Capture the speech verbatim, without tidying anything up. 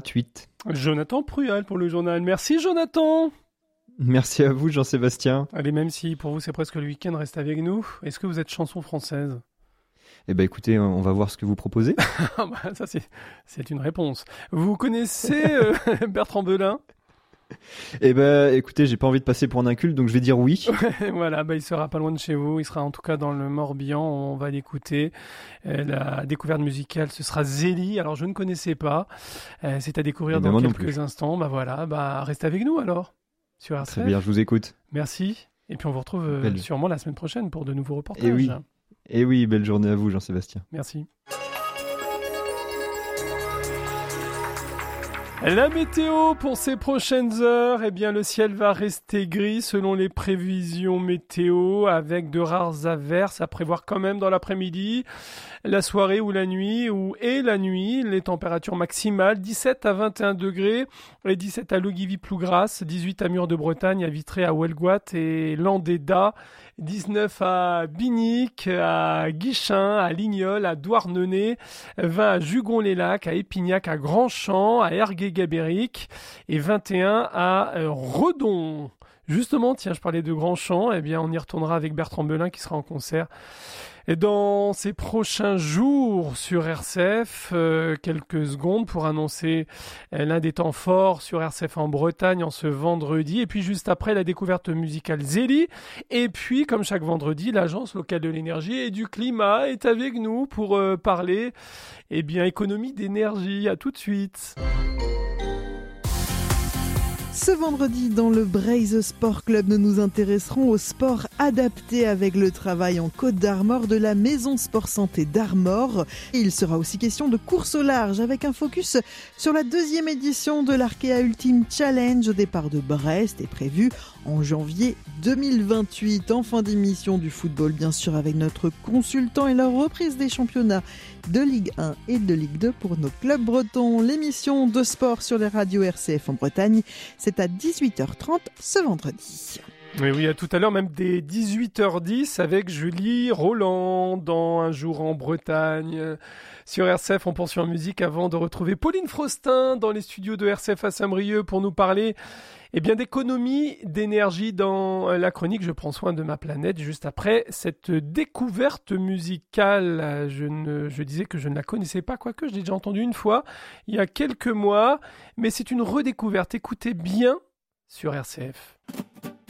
huit. Jonathan Pruyal pour le journal. Merci Jonathan. Merci à vous Jean-Sébastien. Allez, même si pour vous c'est presque le week-end, reste avec nous. Est-ce que vous êtes chanson française ? Eh ben écoutez, on va voir ce que vous proposez. bah, ça c'est, c'est une réponse. Vous connaissez euh, Bertrand Belin ? Eh ben écoutez, j'ai pas envie de passer pour un inculte, donc je vais dire oui. Voilà, bah, il sera pas loin de chez vous. Il sera en tout cas dans le Morbihan. On va l'écouter. Euh, la découverte musicale, ce sera Zélie. Alors je ne connaissais pas. Euh, c'est à découvrir eh ben, dans quelques instants. Bah voilà, bah restez avec nous alors. Sur R C F. Très bien, je vous écoute. Merci. Et puis on vous retrouve euh, belle... sûrement la semaine prochaine pour de nouveaux reportages. Et oui, et oui, belle journée à vous Jean-Sébastien. Merci. La météo pour ces prochaines heures, eh bien le ciel va rester gris selon les prévisions météo avec de rares averses à prévoir quand même dans l'après-midi, la soirée ou la nuit ou et la nuit, les températures maximales dix-sept à vingt et un degrés, et dix-sept à Logivy-Plougras, dix-huit à Mur de Bretagne, à Vitré, à Huelgoat et Landéda, dix-neuf à Binic, à Guichin, à Lignol, à Douarnenez, vingt à Jugon-les-Lacs, à Épignac, à Grandchamp, à Ergué-Gabéric et vingt et un à euh, Redon. Justement, tiens, je parlais de Grandchamp, eh bien on y retournera avec Bertrand Belin qui sera en concert. Et dans ces prochains jours sur R C F, euh, quelques secondes pour annoncer euh, l'un des temps forts sur R C F en Bretagne en ce vendredi. Et puis juste après, la découverte musicale Zélie. Et puis, comme chaque vendredi, l'Agence locale de l'énergie et du climat est avec nous pour euh, parler eh bien, économie d'énergie. À tout de suite. Ce vendredi, dans le Braise Sport Club, nous nous intéresserons au sport adapté avec le travail en Côte d'Armor de la Maison Sport Santé d'Armor. Et il sera aussi question de course au large avec un focus sur la deuxième édition de l'Arkea Ultimate Challenge au départ de Brest et prévu en janvier deux mille vingt-huit. En fin d'émission du football, bien sûr, avec notre consultant et la reprise des championnats de Ligue un et de Ligue deux pour nos clubs bretons. L'émission de sport sur les radios R C F en Bretagne, c'est à dix-huit heures trente ce vendredi. Oui, oui, à tout à l'heure, même dès dix-huit heures dix avec Julie Roland dans Un jour en Bretagne. Sur R C F, on poursuit en musique avant de retrouver Pauline Frostin dans les studios de R C F à Saint-Brieuc pour nous parler eh bien, d'économie d'énergie dans la chronique Je prends soin de ma planète. Juste après cette découverte musicale, je, ne, je disais que je ne la connaissais pas, quoique je l'ai déjà entendue une fois, il y a quelques mois, mais c'est une redécouverte. Écoutez bien sur R C F.